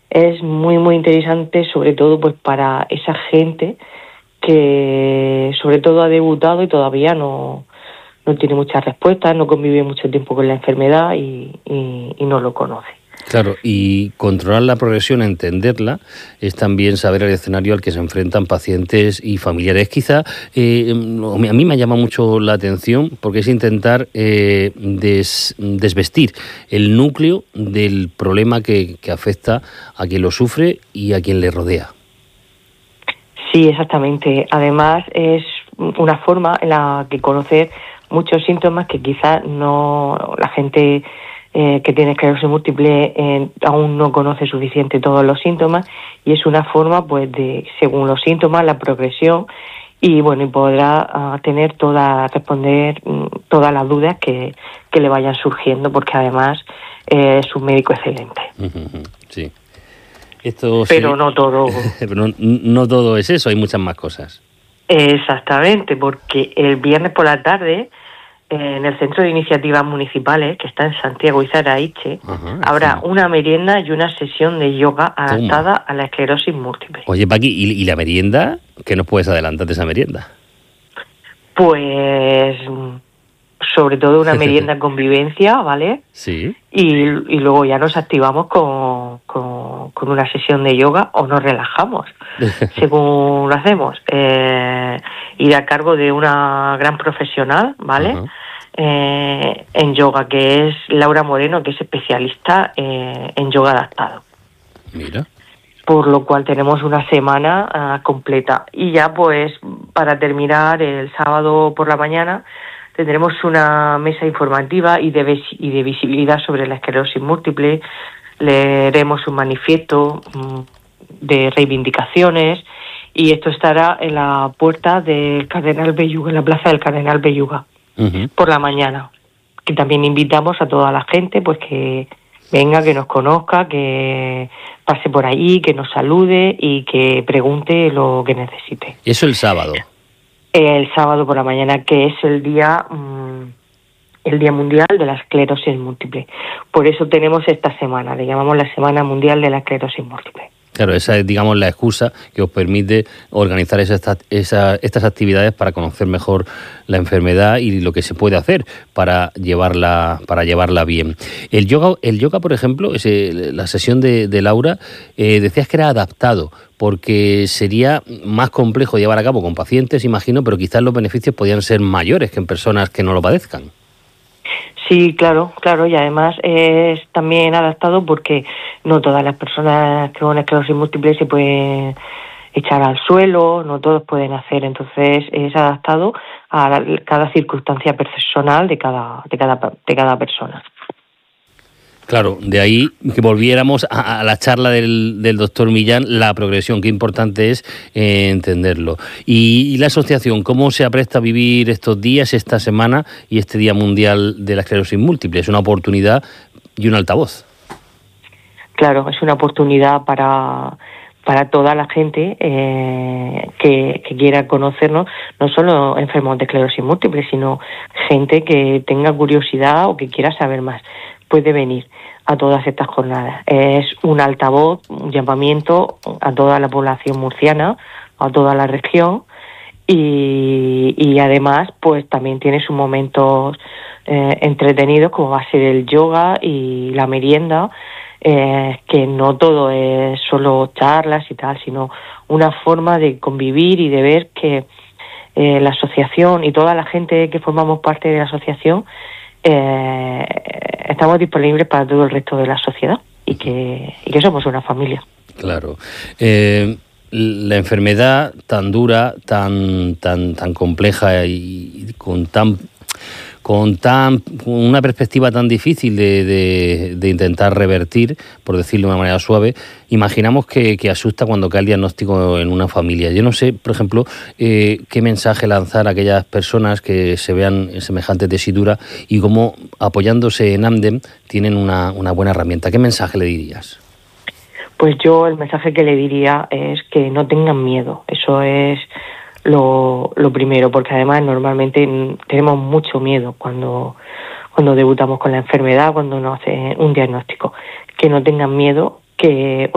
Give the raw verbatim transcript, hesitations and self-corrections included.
es muy, muy interesante, sobre todo pues para esa gente que sobre todo ha debutado y todavía no, no tiene muchas respuestas, no convive mucho tiempo con la enfermedad y, y, y no lo conoce. Claro, y controlar la progresión, entenderla, es también saber el escenario al que se enfrentan pacientes y familiares. Quizá eh, a mí me llama mucho la atención porque es intentar eh, des, desvestir el núcleo del problema que, que afecta a quien lo sufre y a quien le rodea. Sí, exactamente. Además, es una forma en la que conocer muchos síntomas que quizás no la gente eh, que tiene esclerosis múltiple eh, aún no conoce suficiente todos los síntomas, y es una forma, pues, de, según los síntomas, la progresión, y bueno, y podrá uh, tener toda, responder um, todas las dudas que, que le vayan surgiendo, porque además eh, es un médico excelente. Uh-huh, sí. Esto Pero sí, no todo. no, no todo es eso, hay muchas más cosas. Exactamente, porque el viernes por la tarde, eh, en el Centro de Iniciativas Municipales, que está en Santiago y Zaraiche, Ajá, habrá sí. una merienda y una sesión de yoga adaptada Toma. a la esclerosis múltiple. Oye, Paqui, ¿y, ¿y la merienda? ¿Qué nos puedes adelantar de esa merienda? Pues sobre todo una merienda con vivencia, ¿vale? Sí. Y, y luego ya nos activamos con, con, con una sesión de yoga o nos relajamos, según lo hacemos. Eh, ir a cargo de una gran profesional, ¿vale? Uh-huh. Eh, en yoga, que es Laura Moreno, que es especialista eh, en yoga adaptado. Mira. Por lo cual tenemos una semana uh, completa. Y ya pues para terminar, el sábado por la mañana tendremos una mesa informativa y de, vis- y de visibilidad sobre la esclerosis múltiple. Leeremos un manifiesto um, de reivindicaciones, y esto estará en la puerta del Cardenal Belluga, en la plaza del Cardenal Belluga, uh-huh, por la mañana. Que también invitamos a toda la gente pues que venga, que nos conozca, que pase por allí, que nos salude y que pregunte lo que necesite. Eso el sábado. El sábado por la mañana, que es el día mmm, el Día Mundial de la Esclerosis Múltiple. Por eso tenemos esta semana, le llamamos la Semana Mundial de la Esclerosis Múltiple. Claro, esa es, digamos, la excusa que os permite organizar esas, esas, estas actividades para conocer mejor la enfermedad y lo que se puede hacer para llevarla, para llevarla bien. El yoga, el yoga, por ejemplo, ese, la sesión de, de Laura, eh, decías que era adaptado, porque sería más complejo llevar a cabo con pacientes, imagino, pero quizás los beneficios podían ser mayores que en personas que no lo padezcan. Sí, claro, claro, y además es también adaptado porque no todas las personas con esclerosis múltiple se pueden echar al suelo, no todos pueden hacer, entonces es adaptado a cada circunstancia personal de cada de cada de cada persona. Claro, de ahí que volviéramos a, a la charla del, del doctor Millán, la progresión, qué importante es eh, entenderlo. Y, y la asociación, ¿cómo se apresta a vivir estos días, esta semana y este Día Mundial de la Esclerosis Múltiple? Es una oportunidad y un altavoz. Claro, es una oportunidad para, para toda la gente eh, que, que quiera conocernos, no solo enfermos de esclerosis múltiple, sino gente que tenga curiosidad o que quiera saber más. Puede venir a todas estas jornadas. Es un altavoz, un llamamiento a toda la población murciana, a toda la región, y, y además pues también tiene sus momentos eh, entretenidos, como va a ser el yoga y la merienda, eh, que no todo es solo charlas y tal, sino una forma de convivir y de ver que eh, la asociación y toda la gente que formamos parte de la asociación Eh, estamos disponibles para todo el resto de la sociedad y que, y que somos una familia. Claro. Eh, la enfermedad tan dura, tan tan tan compleja y con tan con tan con una perspectiva tan difícil de, de, de intentar revertir, por decirlo de una manera suave, imaginamos que, que asusta cuando cae el diagnóstico en una familia. Yo no sé, por ejemplo, eh, qué mensaje lanzar a aquellas personas que se vean en semejante tesitura y cómo, apoyándose en AMDEM, tienen una, una buena herramienta. ¿Qué mensaje le dirías? Pues yo el mensaje que le diría es que no tengan miedo. Eso es Lo, lo primero, porque además normalmente tenemos mucho miedo cuando, cuando debutamos con la enfermedad, cuando nos hacen un diagnóstico. Que no tengan miedo, que